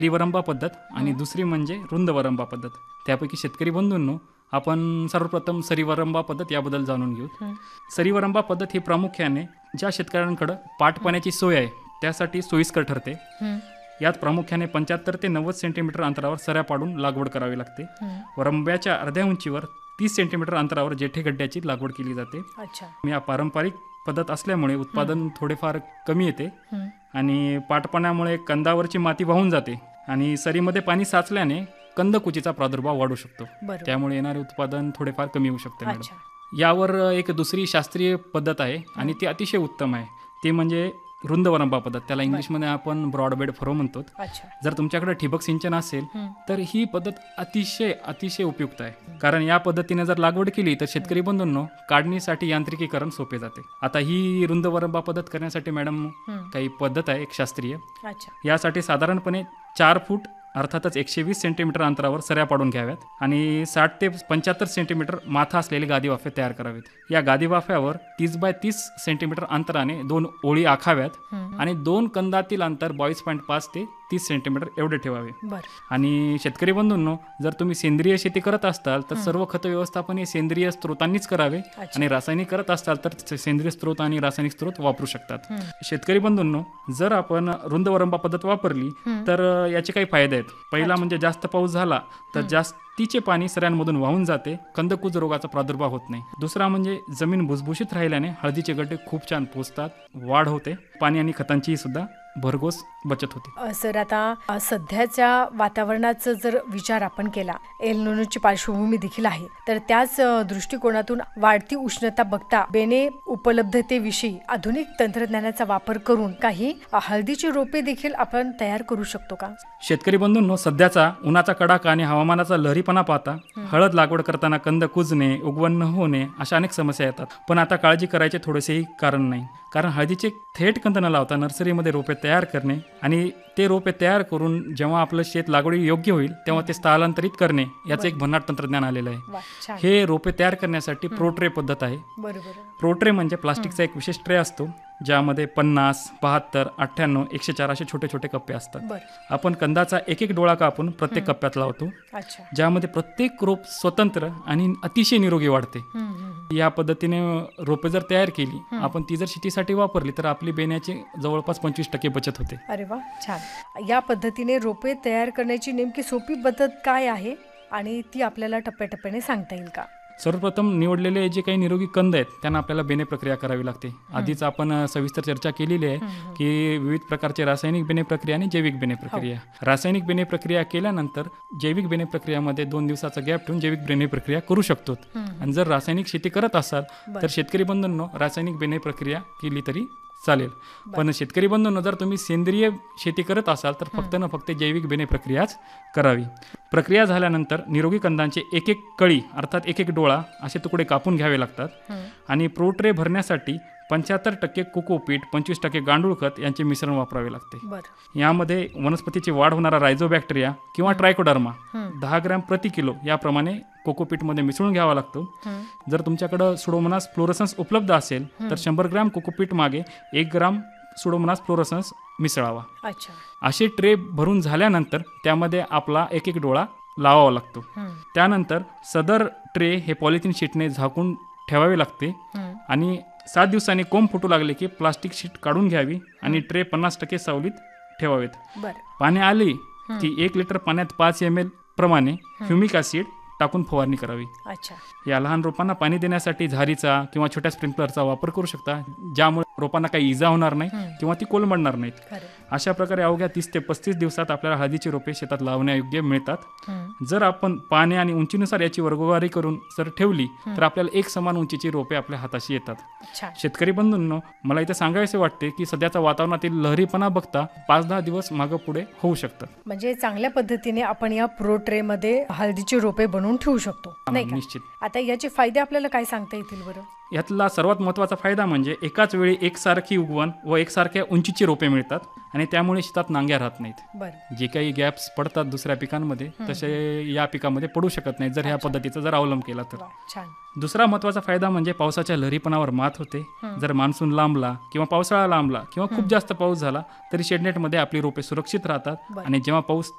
वरंबा पद्धत आणि दुसरी म्हणजे रुंद वरंबा पद्धत. त्यापैकी शेतकरी बंधूंनो, आपण सर्वप्रथम सरीवरंबा पद्धत याबद्दल जाणून घेऊ. सरीवरंबा पद्धत ही प्रामुख्याने ज्या शेतकऱ्यांकडे पाटपाण्याची सोय आहे त्यासाठी सोयीस्कर ठरते. यात प्रामुख्याने 75 ते 90 सेंटीमीटर अंतरावर सऱ्या पाडून लागवड करावी लागते. वरंब्याच्या अर्ध्या उंचीवर 30 सेंटीमीटर अंतरावर जेठे गड्ड्याची लागवड केली जाते. या पारंपरिक पद्धत असल्यामुळे उत्पादन थोडेफार कमी येते आणि पाटपाण्यामुळे कंदावरची माती वाहून जाते आणि सरीमध्ये पाणी साचल्याने कंदकुचीचा प्रादुर्भाव वाढू शकतो. त्यामुळे येणारे उत्पादन थोडेफार कमी होऊ शकते. मॅडम, यावर एक दुसरी शास्त्रीय पद्धत आहे आणि ती अतिशय उत्तम आहे. ती म्हणजे रुंद वरंबा पद्धत. त्याला इंग्लिशमध्ये आपण ब्रॉडबेड फरो म्हणतो. जर तुमच्याकडे ठिबक सिंचन असेल तर ही पद्धत अतिशय अतिशय उपयुक्त आहे. कारण या पद्धतीने जर लागवड केली तर शेतकरी बंधूंनो काढणीसाठी यांत्रिकीकरण सोपे जाते. आता ही रुंद वरंबा पद्धत करण्यासाठी मॅडम काही पद्धत आहे एक शास्त्रीय. यासाठी साधारणपणे 4 फूट अर्थातच 120 सेंटीमीटर अंतरावर सऱ्या पाडून घ्याव्यात आणि 60 ते 75 सेंटीमीटर माथा असलेले गादी वाफे तयार करावेत. या गादी वाफ्यावर 30 बाय 30 सेंटीमीटर अंतराने 2 ओळी आखाव्यात आणि 2 कंदातील अंतर 22.5 ते 30 सेंटीमीटर एवढे ठेवावे. आणि शेतकरी बंधूंनो, जर तुम्ही सेंद्रिय शेती करत असाल तर सर्व खत व्यवस्थापन हे सेंद्रिय स्त्रोतांनीच करावे आणि रासायनिक करत असाल तर सेंद्रिय स्त्रोत आणि रासायनिक स्त्रोत वापरू शकतात. शेतकरी बंधूंनो, जर आपण रुंद वरंबा पद्धत वापरली तर याचे काही फायदे आहेत. पहिला म्हणजे जास्त पाऊस झाला तर जास्तीचे पाणी सऱ्यांमधून वाहून जाते, कंदकुज रोगाचा प्रादुर्भाव होत नाही. दुसरा म्हणजे जमीन भुसभुशीत राहिल्याने हळदीचे गड्डे खूप छान पोचतात, वाढ होते, पाणी आणि खतांची सुद्धा भरघोस बचत होते. सर, आता सध्याच्या वातावरणाचा जर विचार आपण केला, एल निनोची पार्श्वभूमी देखील आहे, तर त्याच दृष्टिकोनातून वाढती उष्णता बघता बेने उपलब्धतेविषयी आधुनिक तंत्रज्ञानाचा वापर करून काही हळदीची रोपे देखील आपण तयार करू शकतो का? शेतकरी बंधूंनो, सध्याचा उन्हाचा कडाका आणि हवामानाचा लहरीपणा पाहता हळद लागवड करताना कंद कुजणे, उगवण न होणे अशा अनेक समस्या येतात. पण आता काळजी करायचे थोडेसेही कारण नाही. कारण हळदीचे थेट कंद न लावता नर्सरीमध्ये रोपे तयार करणे आणि ते रोपे तयार करून जेव्हा आपलं शेत लागवडी योग्य होईल तेव्हा ते स्थलांतरित करणे याचं एक भन्नाट तंत्रज्ञान आलेलं आहे. हे रोपे तयार करण्यासाठी प्रोट्रे पद्धत आहे. प्रोट्रे म्हणजे प्लास्टिकचा एक विशेष ट्रे असतो ज्यामध्ये 50, 72, 98, 104 असे छोटे छोटे कप्पे असतात. आपण कंदाचा एक एक डोळा कापून प्रत्येक कप्प्यात लावतो, ज्यामध्ये प्रत्येक रोप स्वतंत्र आणि अतिशय निरोगी वाढते. या पद्धतीने रोपे जर तयार केली आपण ती जर शेतीसाठी वापरली तर आपली बेण्याची जवळपास 25% बचत होते. अरे वा, छान. या पद्धतीने रोपे तयार करण्याची नेमकी सोपी पद्धत काय आहे आणि ती आपल्याला टप्प्याटप्प्याने सांगता येईल का? सर्वप्रथम निवडलेले जे काही निरोगी कंद आहेत त्यांना आपल्याला बेने प्रक्रिया करावी लागते. आधीच आपण सविस्तर चर्चा केलेली आहे की विविध प्रकारचे रासायनिक बेने प्रक्रिया आणि जैविक बेने प्रक्रिया. रासायनिक बेने प्रक्रिया केल्यानंतर जैविक बेने प्रक्रियामध्ये 2 दिवसाचा गॅप ठेवून जैविक बेने प्रक्रिया करू शकतो. आणि जर रासायनिक शेती करत असाल तर शेतकरी बंधूंनो रासायनिक बेने प्रक्रिया केली तरी चालेल. पण शेतकरी बंधूंनो, जर तुम्ही सेंद्रिय शेती करत असाल तर फक्त न फक्त जैविक बेने प्रक्रियाच करावी. प्रक्रिया झाल्यानंतर निरोगी कंदांचे एक एक कळी अर्थात एक एक डोळा असे तुकडे कापून घ्यावे लागतात आणि प्रोट्रे भरण्यासाठी 75% कोकोपीट, 25% गांडूळ खत यांचे मिश्रण वापरावे लागते. यामध्ये वनस्पतीची वाढ होणारा रायझोबॅक्टेरिया किंवा ट्रायकोडर्मा 10 ग्रॅम प्रति किलो याप्रमाणे कोकोपीटमध्ये मिसळून घ्यावा लागतो. जर तुमच्याकडे सुडोमोनास फ्लोरोसन्स उपलब्ध असेल तर 100 ग्रॅम कोकोपीट मागे 1 ग्राम सुडोमोनास फ्लोरोसन्स मिसळावा. असे ट्रे भरून झाल्यानंतर त्यामध्ये आपला एक एक डोळा लावावा लागतो. त्यानंतर सदर ट्रे हे पॉलिथिन शीटने झाकून ठेवावे लागते आणि 7 दिवसांनी कोंब फुटू लागले की प्लास्टिक शीट काढून घ्यावी आणि ट्रे 50% सावलीत ठेवावेत. पाणी आले की 1 लिटर पाण्यात 5 ml प्रमाणे ह्युमिक ऍसिड टाकून फवारणी करावी. या लहान रोपांना पाणी देण्यासाठी झारीचा किंवा छोट्या स्प्रिंकलरचा वापर करू शकता, ज्यामुळे रोपांना काही इजा होणार नाही किंवा ती कोलमडणार नाहीत. अशा प्रकारे अवघ्या 30 ते 35 दिवसात आपल्याला हळदीची रोपे शेतात लावण्यायोग्य मिळतात. जर आपण पाणी आणि उंचीनुसार याची वर्गवारी करून जर ठेवली तर आपल्याला एक समान उंचीची रोपे आपल्या हाताशी येतात. शेतकरी बंधूंनो, मला इथे सांगायचे वाटते की सध्याच्या वातावरणातील लहरीपणा बघता 5-10 दिवस मागे पुढे होऊ शकतात. म्हणजे चांगल्या पद्धतीने आपण या प्रोट्रे मध्ये हळदीची रोपे बनवून ठेवू शकतो, नाही का? निश्चित. आता याचे फायदे आपल्याला काय सांगता येतील बरं? यातला सर्वात महत्त्वाचा फायदा म्हणजे एकाच वेळी एकसारखी उगवण व एकसारख्या उंचीची रोपे मिळतात आणि त्यामुळे शेतात नांग्या राहत नाहीत. बरं. जे काही गॅप्स पडतात दुसऱ्या पिकांमध्ये तसे या पिकामध्ये पडू शकत नाहीत जर ह्या पद्धतीचा जर अवलंब केला तर. वा, छान. दुसरा महत्त्वाचा फायदा म्हणजे पावसाच्या लहरीपणावर मात होते. जर मान्सून लांबला किंवा पावसाळा लांबला किंवा खूप जास्त पाऊस झाला तरी शेडनेटमध्ये आपली रोपे सुरक्षित राहतात बरं. आणि जेव्हा पाऊस